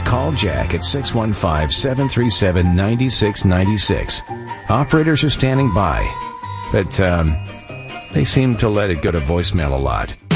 call Jack at 615-737-9696. Operators are standing by, but they seem to let it go to voicemail a lot.